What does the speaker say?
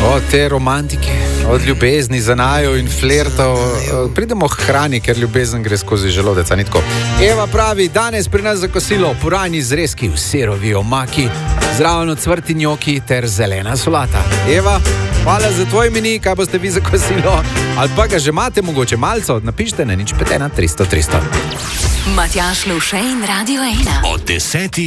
Od te romantike, od ljubezni za najo in flertov, pridemo k hrani, ker ljubezen gre skozi želodec, ni tako. Eva pravi, danes pri nas za kosilo purani zrezki v sirovi omaki, zraven ocvrti njoki ter zelena solata. Eva, hvala za tvoj meni, kaj boste vi za kosilo, ali pa ga že imate mogoče malco, napišite na 051 300 300. Matjaž Lovše in Radio 1. Od 10.